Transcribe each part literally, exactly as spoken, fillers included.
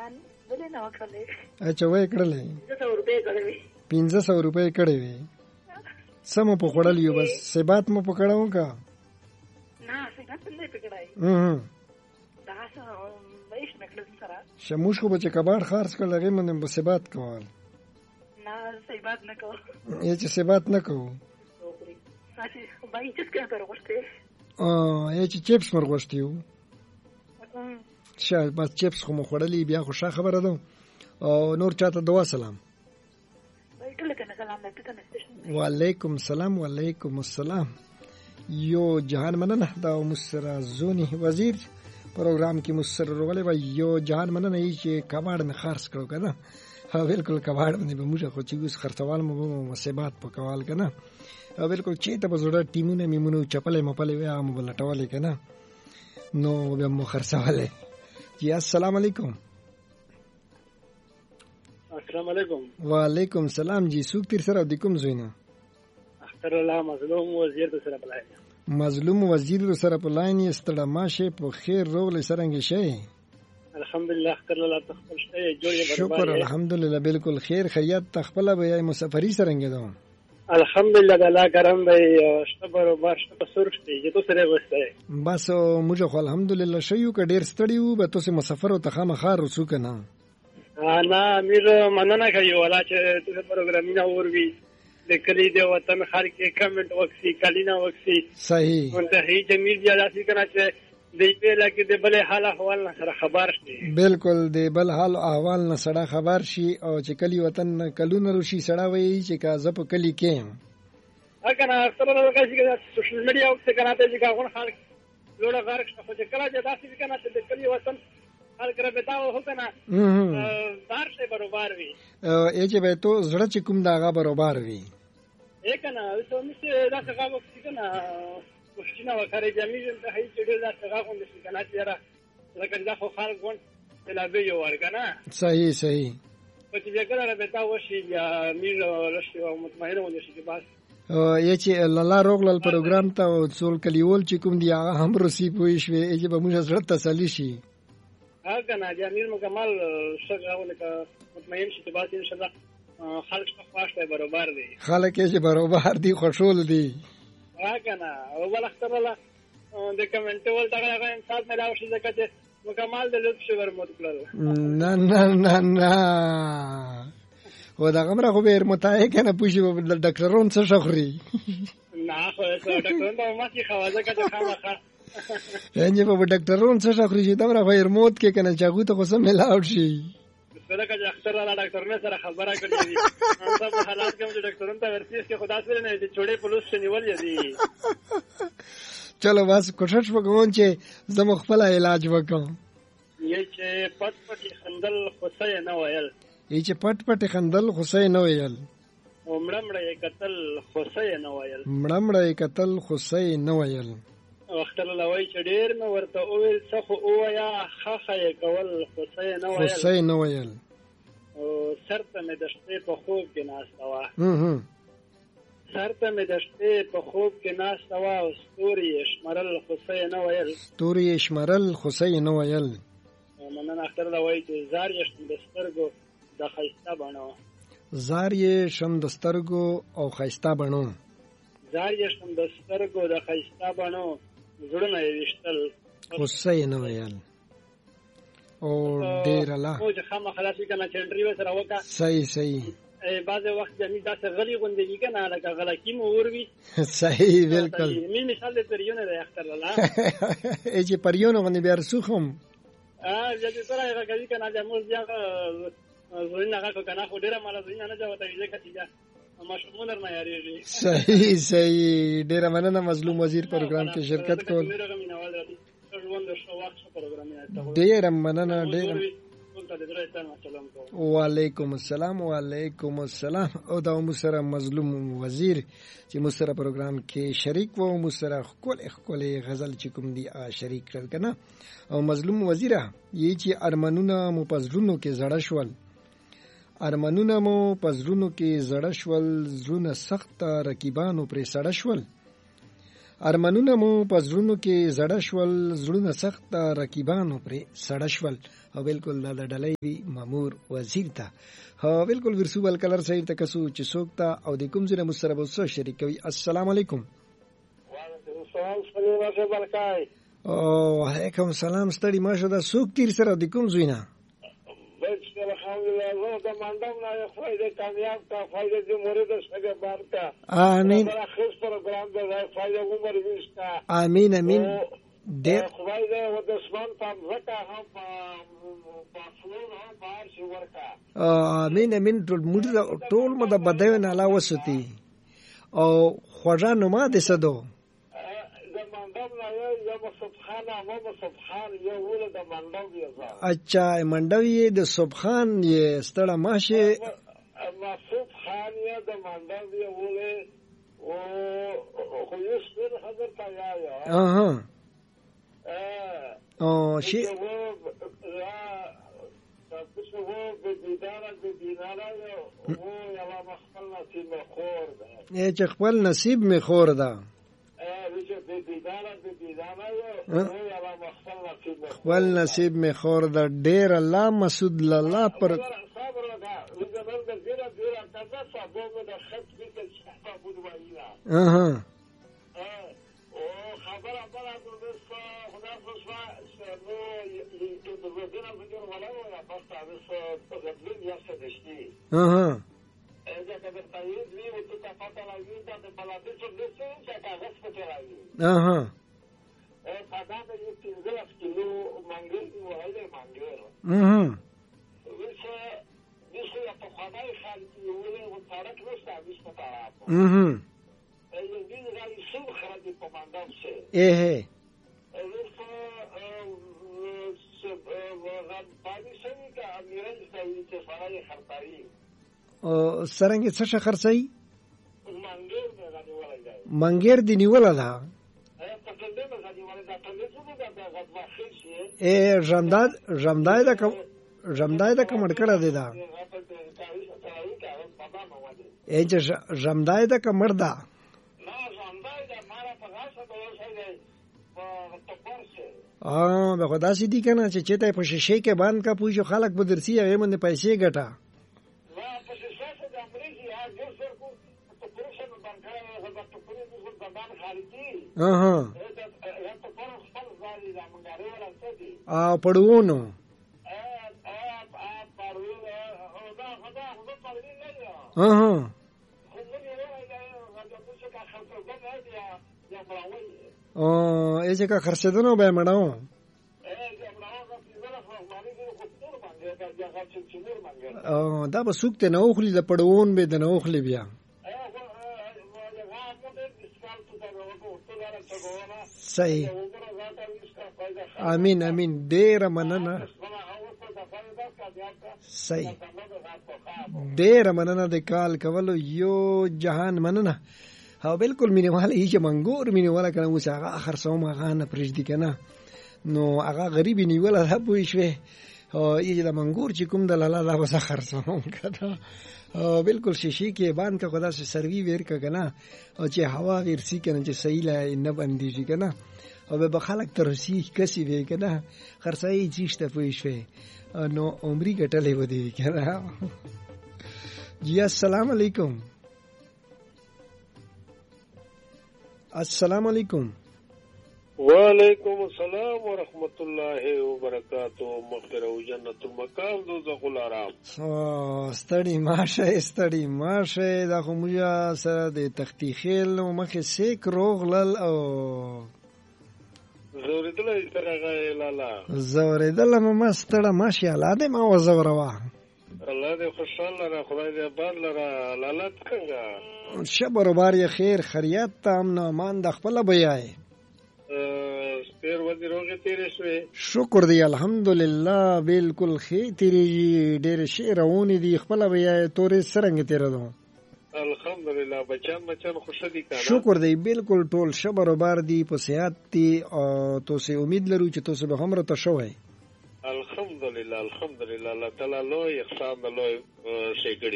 بلې نه وکړلې. اچھا وای کړلې پنځه سوه روپۍ کړې وې. پنځه سوه روپۍ کړې وې. سمو په خوړل یو بس سبات مو پکړاو کا نه سبات نه پکړای. هم دا څه وایش مکلز سره شموش خو به کباړ خارج کړل هغه من په سبات کول. نه سبات نه کو. یې چې سبات نه کو. ساتي بای چې څنګه ورغشته. ا یې چې چپس مرغشتیو. شاید بس چپس خو مو خوړلې بیا خو ښه خبره ده. او نور چاته دوا سلام. وعلیکم السلام وعلیکم السلام. یو جهان مننه دا مسره زونی وزیر پروګرام کې مسره ورولې و یو جهان مننه یی چې کباړ نه خرڅ کړو کنه. ها بالکل کباړ باندې به موږ خو چې اوس خرڅوال مو مصیبات پکوال کنه. ها بالکل چې ته به زړه ټیمونه میمونو چپلې مپلې وې هم بلټولې کنه. نو به مو خرڅواله. جی السلام علیکم. السلام علیکم. وعلیکم السلام. جی سوق تیر سره د کوم زوینه؟ اختر الله مظلوم وزیر سره په لاین. مظلوم وزیر سره په لاین ستړه ماشه په خیر روغله سرنګ شي. الحمدلله اختر الله تخپل شي جوړه برابر. شکر الحمدلله بالکل خیر خیریت تخپل به مسافری سرنګ ده. الحمدلله الله کرم به شته برابر شته سرخ دي چې تو سره وسته. بس موږ خو الحمدلله شيو ک ډیر ستړیو به تاسو مسافر او تخامه خار رسو کنه. انا امیر مننه کوي ولا چې تاسو پروګرامینه اوروي د کلی د وطن خار کې کمنټ وکسي کلینا وکسي صحیح منتهي جمیل یا داسې کنه چې دی په لکه د بل حال احوال سره خبر شي. بالکل د بل حال احوال نه سره خبر شي او چې کلی وطن کلونه روشي سره وي چې کا زپ کلی کې اګه نه سره راځي چې سوشل میډیا او څنګه راته چې کاغون خلک لوړه غارښت خو چې کله چې داسې کنه چې د کلی وطن حال کرے بتاو هو کنه بار سے برابر وی ا چې به تو زړه چې کوم داغه برابر وی یک نه اوس مشه دا څنګه وکړي کنه کوششونه وکړي جمعي ته هي چې دا څنګه کوم شي کنه چې را لکه دا خو خلک ګون بلا به یو ورکنه. صحیح صحیح. په دې کې را بتاو شي یا میل لشي او مطمئنه ونه شي بس یې چې لاله روغلل پروګرام ته څول کلیول چې کوم دی هغه هم رسی پوي شوې چې به موږ زړه تسلی شي. هغه نه د امیر مکمل څنګه ولکه مطمئن شي چې بس ان شاء الله خلک څه خواسته برابر دي. خلک یې برابر دي خوشحال دي. هغه نه او ول اختر الله د کمنټ ول دا هغه انسان ملاو شي ځکه چې مکمل د لوب شور مت کړل. نه نه نه نه و دا غمره خو به متای کنه پوښي د ډاکټرون څه شخري. نه خو ډاکټرون دا ما کی خوازه کړه خامخا یعنی په ډاکټرون څه شخري چې دا غره ریموت کې کنه چاغو ته قسم ملاو شي. سره که اختر الله ډاکټر نه سره خبره کړې دي هم په حالات کې چې ډاکټرون ته ورسېږي کې خدا سره نه دي چوڑے پولیس نیول دي. چلو بس کوشش وکوم چې زمو خپل علاج وکم. یی چې پټ پټ خندل خوسه نه ویل. یی چې پټ پټ خندل خوسه نه ویل. او مړمړې قتل خوسه نه ویل. مړمړې قتل خوسه نه ویل. وخت له لوي چې ډیر نو ورته اول څه او یا خخه کول خوسه نه ویل. خوسه نه ویل. او سرته مې د شپې په خوب کې ناستوا. هم سرته مې د شپې په خوب کې ناستوا او ستوري شمرل خوسه نه ویل. ستوري شمرل خوسه نه ویل. مننه اختر دا وایي چې زار یې شم د سترګو د خیسته بڼو. زار یې شم د سترګو او خیسته بڼو. زار یې شم د سترګو د خیسته بڼو زړونه یې وشتل خوسه نه ویل. او ډیر الله او چې خامہ خلاصي کنه چې انټریو سره وکا. صحیح صحیح. ای بعضه وخت جمی دا څه غلی غوندې کنه لکه غلکی مو وروي. صحیح بالکل. می مثال د پریونه د اختر الله ای چې پریونه باندې بیا رسوخم ا چې سره هغه کوي کنه د موږ بیا زوینه هغه کنه خو ډیره مال زوینه نه جوته ویل کتي دا مشمول نه یاري. صحیح صحیح. ډیره مننه مظلوم وزیر پروګرام کې شرکت کول. ډیره مننه ډیره. وعلیکم السلام وعلیکم السلام. او دا مسره مظلوم وزیر چې مسره پروګرام کې شریک وو مسره خپل خپل غزل چې کوم دی شریک کړل کنه. او مظلوم وزیره یی چې ارمنونه مو پزړونو کې زړه شول. ارمنونه مو پزړونو کې زړه شول. زړونه سخت رقیبانو پر سړه شول. ارمانونه مو په زړونو کې زړه شول، زړونه سخت رقیبانو پرې سړه شول. او بالکل دا د ډلۍ دی مامور وزیر ته. ها بالکل ورسو بل کلر صحیح ته کسو چې څوک ته او د کوم ځای مو سره به څه شریک کوي. السلام علیکم. وعلیکم السلام سلام برکای. او علیکم السلام ستړي ماشه دا څوک تیر سره د کوم ځای نه؟ الحمدلله زه د منډم نه فائدې کامیاب کا فائدې د مورید څخه بارتا. امين. خاص پروګرام د فائدې عمر وستا. امين امين. ډېر خدای دې و د اسمان په ځکه هم په فلور هم بار شي ورکا. امين امين. ټول موږ ټول مده بدوي نه علاوه ستی او خوږه نو ما دې سدو اچھا منډوی د سبحان یې ستړه ماشه مسعود خان یې د منډوی ولې او خو یې ستر حضرت آیا یا اها او شي لا تاسو وو د دیدار د دیدار او یلا مخفل نصیب خور ده. یې چې خپل نصیب می خور ده. خپل نصیب می خور ده. ډیر الله مسعود الله پر اها اها اها ايه او سرنګ څه څه خرڅي منګر دی نیولا ده. اے جمداد جمدای دا کم جمدای دا کمړ کړه دی دا اے جمدای دا کمړ دا اه به خدا سي دي کنه چې چته په شیشه کې باندې کا پوجو خلک بدرسي هغه باندې پیسې ګټه. اها ا پړوونو اها او ایسه کا خرڅدنو به مړاو او دا به سوکته نه اوخلی د پړوون به د نه اوخلی بیا. صحیح. امين امين. ډیر مننه. صحیح. ډیر مننه د کال کولو یو جهان مننه. او بالکل مینواله هیڅ منګور مینواله کنه اوس هغه اخر سوم هغه نه پرېږدي کنه نو هغه غریب نیوله ده پوه شوې او یی د منګور چې کوم د لاله دا وسه خرڅوم کنه او بالکل شیشې کې باندې کا خدا سي سروي ویر کا کنه او چې هوا ورسي کنه چې صحیح لا نه باندې کنه او به خلک ترسي کسي وی کنه خرڅای چیشته پوه شوې نو عمرې ګټلې ودی کنه. جی السلام علیکم. السلام علیکم. وعلیکم السلام ورحمت الله وبرکاتہ. مغفرہ و جنت المکان دوزخ الحرام. او ستړي ماشه ستړي ماشه دا خو موږ سره د تختی خیل مخه سیک روغلل او زوریدل ترغه لالا زوریدل ما ستړه ماشه لاله ما وزوروا الله دې خوشاله را خدای دې بار لره لاله څنګه شبر بار خیر خیریت تام نه مان د خپل بیاي سپیر ودی روغه تیرې شوې. شکر دی الحمدلله بالکل خې تیرې ډېر شي روانې دي خپل بیاي تورې سرنګ تیر دو الحمدلله. بچان بچان خوشی دي کنه. شکر دی بالکل ټول شبر بار دی په صحت دي او تاسو امید لرو چې تاسو به هم را تشوي. الحمدلله الحمدلله الله تعالی لوی احسان لوی شي کړی دي.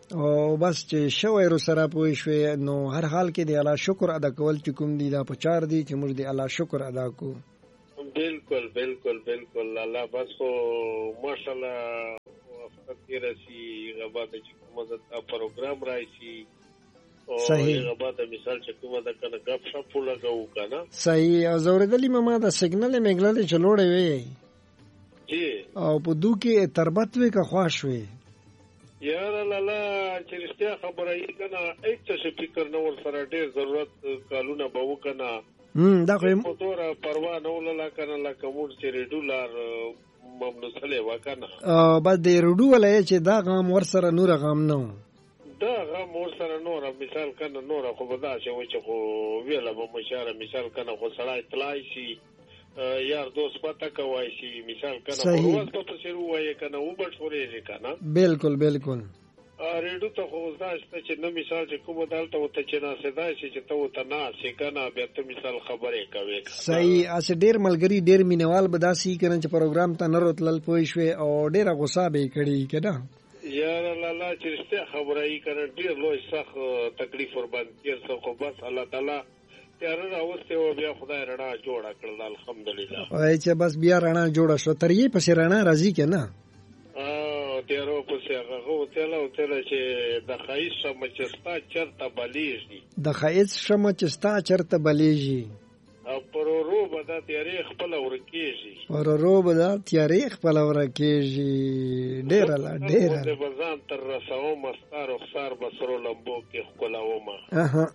او بس چې شوی رو سره پوه شوې نو هر حال کې د الله شکر ادا کول چې کوم دي دا پچار دي چې موږ د الله شکر ادا کو. بالکل بالکل بالکل الله بس خو ماشاءالله وخت کې راشي غبا د کومه د پروګرام راشي صحیح غبا د مثال چې کومه د کنه غب شپ لګاو کنه صحیح. او زوردلی ماما د سیګنل میګلل چلوړې وي جی او په دو کې تربت وی کا خواش وی یار لالا چې رښتیا خبره یې کنه هیڅ څه فکر نه ور سره ډېر ضرورت کالونه به وکنه هم دا خو په تور پروا نه ولله کنه لکه موږ چې ریډولر ممنوسله وکنه بس د ریډو ولای چې دا غام ور سره نور غام نه دا غام ور سره نور مثال کنه نور خو به دا چې خو ویله به مشاره مثال کنه خو سړی اطلاع شي یار دوست پتا کوي شي مثال کنه پرواز په څیر وایي کنه و بټورې کنه بالکل بالکل ریډو ته خو ځاست چې نو مثال چې کوم دالته وته چې نه سدا شي چې ته وته نه سي کنه بیا ته مثال خبرې کوي صحیح. اس ډیر ملګری ډیر مینوال به داسي کنه چې پروګرام ته نه روتل پوي شوي او ډیره غوسه به کړي کنه یار لالا چې ست خبره یې کنه ډیر لوی سخت تکلیف ور باندې کېر خو بس الله تعالی تیار راوسته او بیا خدای رڼا جوړ کړل الحمدلله. وای چې بس بیا رڼا جوړ شو تر یې پسې رڼا راځي کنه ا تیارو پسې هغه او تل او تل چې د خایس سم چې ستا چرته بلیږي د خایس سم چې ستا چرته بلیږي او پرورو بدا تیارې خپل ورکیږي پرورو بدا تیارې خپل ورکیږي ډیر لا ډیر د بزان تر رساو مستار خسار بسرو لمبو کې خپلومه اها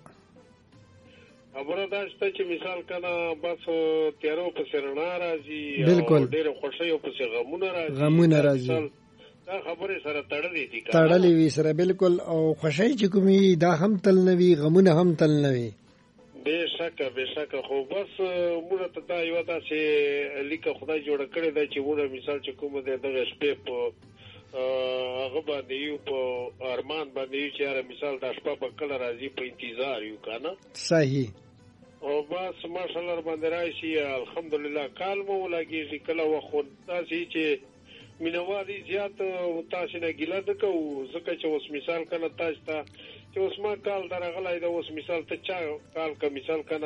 خبره دا چې مثال کنه بس تیارو په سرنا راځي بالکل ډېر خوشي په غمونه راځي غمونه راځي دا خبره سره تړلې دي تړلې وي سره بالکل او خوشي چې کومي دا هم تل نوي غمونه هم تل نوي بشکه بشکه خو بس موږ ته دا یو دا چې لیکه خدای جوړ کړی دا چې موږ مثال چې کوم د شپې په هغه باندې یو په ارمان باندې چې مثال د شپه په کله راځي په انتظار یو کنه صحیح. او بس ماشاءالله باندې راشي الحمدلله کال مو لګي کله وخت تاسو چې مینوالي زیات تاسو نه ګیله دکو زکه چې اوس مثال کنه تاسو ته چې اوس ما کال درغلای دا اوس مثال ته چا کال کا مثال کنه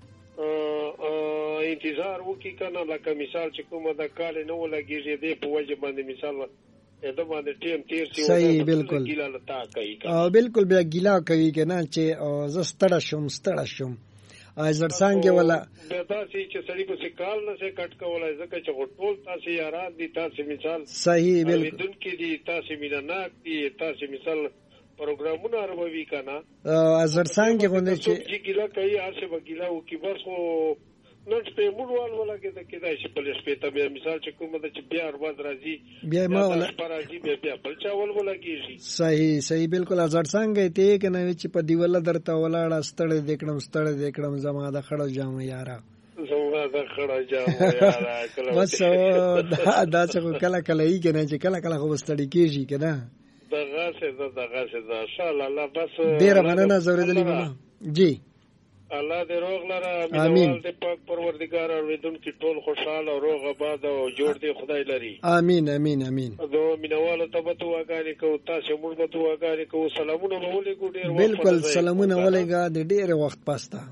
انتظار وکي کنه لکه مثال چې کومه د کال نه ولګي دې په وجه باندې مثال دا باندې ټیم تیر سی صحیح بالکل ګیله لتا کوي او بالکل بیا ګیله کوي کنه چې زستړه شوم ستړه شوم ازر څنګه ولا دا چې سړی په کال نه څه کټ کولای ځکه چې ټول تاسو یاران دي تاسو مثال صحیح بالکل دن کې دي تاسو مینناک دي تاسو مثال پروګرامونه راووي کنه ازر څنګه غونډه چې ګیلا کوي هغه وګیلا او کې بس خو نن په موډوال ولا کې دا کېدای شي په لږ په بیا مثال چې کومه د چې بیا ورځ راځي بیا ما ولا راځي بیا بیا بل چاول ولا کېږي صحیح صحیح بالکل ازر څنګه ته کنه چې په دیوله درته ولاړ ستړې دکړم ستړې دکړم زما د خړو جام یارا زما د خړو جام یارا بس دا دا چې کله کله یې کنه چې کله کله خو ستړي کېږي کنه دغه څه دغه څه دا انشاءالله الله بس ډیر مننه زوردلی ماما جی الله دې روغ لره مینوال دې پاک پروردگار اوریدون کې ټول خوشاله او روغ آباد او جوړ دې خدای لري امين امين امين دو مینوال ته به تو وګاری کو تاسو موږ به تو وګاری کو سلامونه مولې کو ډیر بالکل سلامونه ولېګا د ډیر وخت پاستا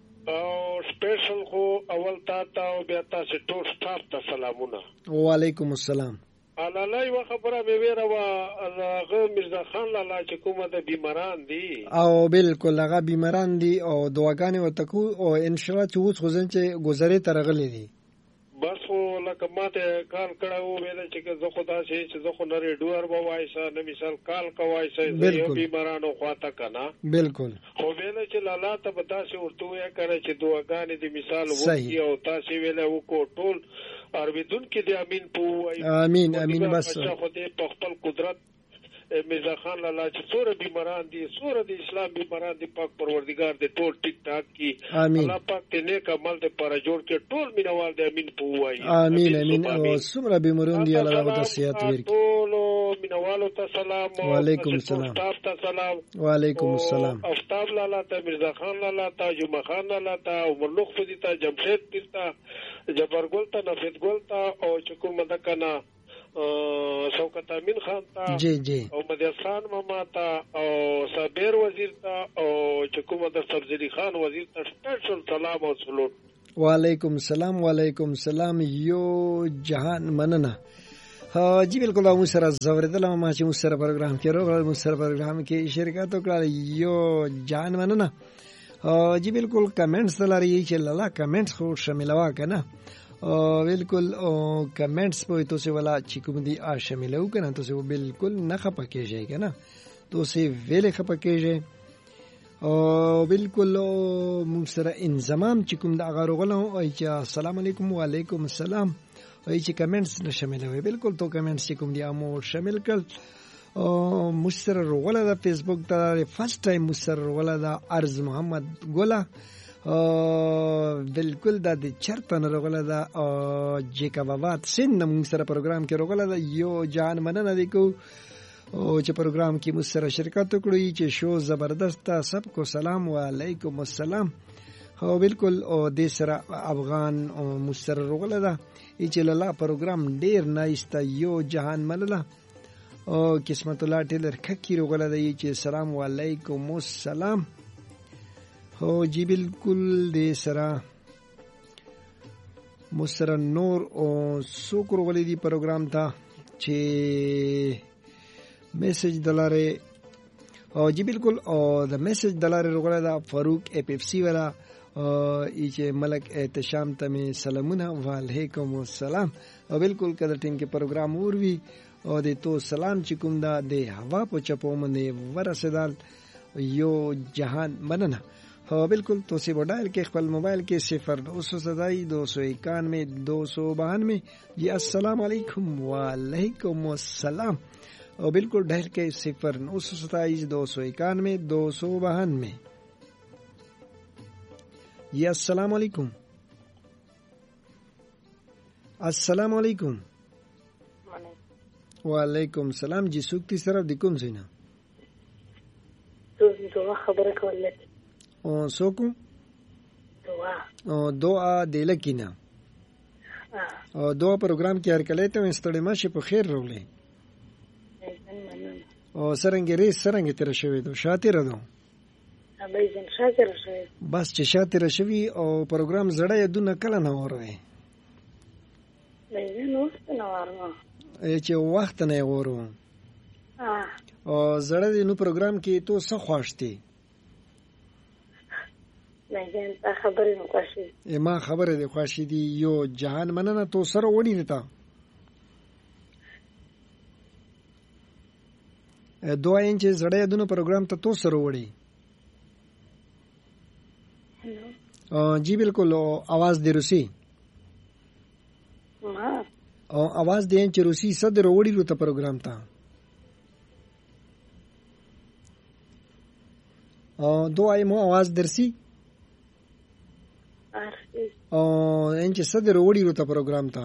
او سپیشل خو اول تا ته او بیا تاسو ټول سټاف ته سلامونه وعلیکم السلام. الله یو خبره به ویره وا هغه مرزا خان لاله چې کومه د بیماران دي او بالکل هغه بیماران دي او دواګانې وتکو او ان شاء الله چې اوس خو ځنه گزارې ترغلې دي بس خو لکه ماته کال کړه و ویل چې زه خدا شي چې زه خو نری ډور به وایسا نه مثال کال کوي چې یو بیمارانو خواته کنه بالکل خو ویل چې لاله ته به تاسو ورته ویا کړه چې دواګانې د مثال وکی او تاسو ویل وکړو ټول ارویدون کې د امین په امین امین بس خو دې په خپل قدرت مرزا خان لاله چې سوره بیماران دي سوره د اسلام بیماران دي پاک پروردگار دې ټول ټیک ټاک کی الله پاک دې نیک عمل دې پر جوړ کې ټول مینوال دې امین په وایي امین امین او سوره بیماران دي الله تعالی صحت ورکړي ټول مینوالو ته سلام وعلیکم السلام ته سلام وعلیکم السلام افتاب لاله ته مرزا خان لاله ته جمعه خان لاله ته عمر لطف دي ته جمشید دي ته جبر ګل ته نفید ګل ته او چې کومه ده کنه شوکت امین خان ته جی جی او مدیس خان ماما ته او صابر وزیر ته او چکومه د سبزری خان وزیر ته سپیشل سلام او سلوټ. وعلیکم السلام وعلیکم السلام یو جهان مننه. جی بالکل مو سره زوریدل ما چې مو سره پروګرام کې راغلی مو سره پروګرام کې شرکت وکړه یو جهان مننه. جی بالکل کمنټس دلاري چې لاله کمنټس خو شاملوا کنه بالکل کمنټس په تاسو ولا چې کوم دي آ شاملو کنه تاسو بالکل نه خپکیږئ کنه تاسو ویلې خپکیږئ او بالکل مو سره انضمام چې کوم د غاروغله او چې السلام علیکم وعلیکم السلام او چې کمنټس نه شاملوي بالکل تو کمنټس چې کوم دي امو شامل کړ او مستر روغله د فیسبوک ته فرست ټایم مستر روغله د ارز محمد ګولا بالکل د چرته نه روغله د جیکابات سین موږ سره پروګرام کې روغله د یو جان مننه دی کو او چې پروګرام کې مو سره شرکت وکړي چې شو زبردست سب کو سلام علیکم السلام. او بالکل او د سره افغان او مستر روغله دا چې لاله پروګرام ډیر نایسته یو جهان منله او قسمت الله ټیلر ککی روغله دی چې سلام علیکم السلام. هو جی بالکل د سره مستر نور او سوکر غلي دی پروګرام ته چې میسج دلاره او جی بالکل او د میسج دلاره روغله دا فاروق اف اف سی والا چې ملک احتشام ته می سلامونه وعلیکم السلام. او بالکل کله ټیم کې پروګرام اوروي او د تو سلام چې کوم دا د هوا په چپو باندې ورسېدل یو جهان مننه. او بالکل تو سی موبایل کې خپل موبایل کې صفر دو سو ستائی دو سو اکانوے دو سو بانوے جی السلام علیکم وعلیکم السلام. او بالکل ڈائل کے صفر نو سو ستائیس دو سو اکانوے دو سو بہانوے جی السلام علیکم السلام علیکم وعلیکم السلام. جی سوکتی طرف دی کوم زینا دعا خبره کوله او سوکو دعا او دعا دیلکینا او دعا پروګرام کې هر کله ته ستړي ماشه په خیر راولې او سرنګ ری سرنګ تر شوی دو شاته ردو امازing شاته شوی بس چې شاته شوی او پروګرام زړه یې دونه کله نه وروي نه نو څه ورما چې وخت نه ورو ا او زړه دې نو پروګرام کې تو څه خواشتي نه ته خبرې نو خواشي ما خبره دې خواشي دي یو جهان مننه تو سره وړي نتا دوه انچ زړه دونو پروګرام ته تو سره وړي. جی بالکل आवाज دې روسی ما او आवाज دې انچ روسی صدر وړي رو ته پروګرام ته او دوه ایمو आवाज درسي ارسي او انچ صدر وړي رو ته پروګرام ته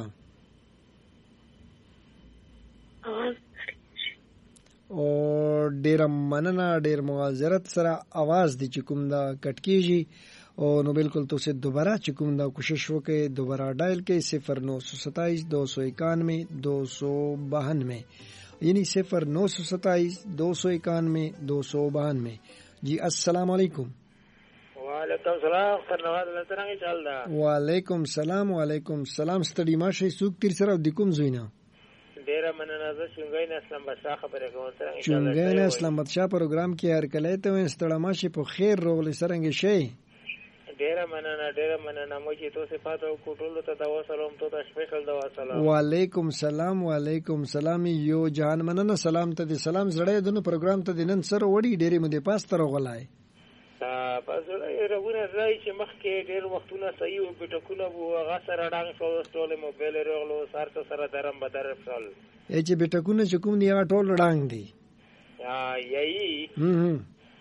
او ډیر مننه ډیر معذرت سره आवाज دي چې کوم دا کټ کیږي او نو بالکل تاسو دوباره چې کوم دا کوشش وکړئ دوباره ډایل کړئ صفر نو سو ستائیس دو سو اکانوے دو سو بانوے یعنی صفر نو سو ستائیس دو سو اکانوے دو سو بانوے. جی السلام علیکم وعلیکم السلام خرنواد لترنګ چل دا وعلیکم السلام وعلیکم السلام ستړي ماشه سوق تیر سره د کوم زوینه ډیر مننه زه څنګه نه اسلام بادشاہ خبره کوم سره ان شاء الله څنګه نه اسلام بادشاہ پروګرام کې هر کله ته ستړي ماشه په خیر روغلی سرنګ شي ډیر مننه ډیر مننه مو چې تاسو پاتو کوټولو ته دا سلام ته سپیشل دا سلام وعلیکم السلام وعلیکم السلام یو جان مننه سلام ته دي سلام زړه دنو پروګرام ته دینن سره وړي ډیره مو دي پاس تر غلای ا پس رغونه راي چې مخکې ډیر وختونه صحیح او بټکونه وو هغه سره ډنګ شو ټول موبایل رغلو سر ته سره درم بدر فل ای چې بټکونه چې کوم دی هغه ټول ډنګ دی ا یی هم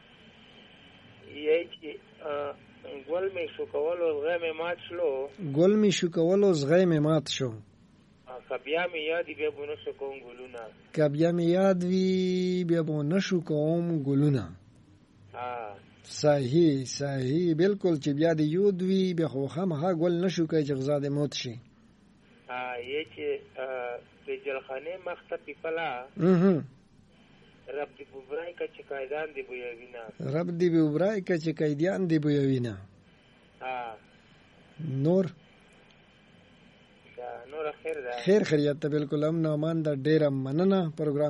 یی چې ګول می شو کولو زغه می مات شلو ګول می شو کولو زغه می مات شو کبیا می یاد بیا بونو شو کوم ګلونه کبیا می یاد وی بیا بونو شو کوم ګلونه ها صحیح صحیح بالکل چې بیا دی یود وی بیا خو خامخا ګول نشو کوي چې غزا د موت شي ا یی چې د جلخانې مخته پیپلا رب دی بوبرای که چې قایدان دی بویوینا رب دی بوبرای که چې قیدیان دی بویوینا. ها نور نور خیر ده. خیر خیریت ته بالکل امن او امان ده. ډیره مننه. پروګرام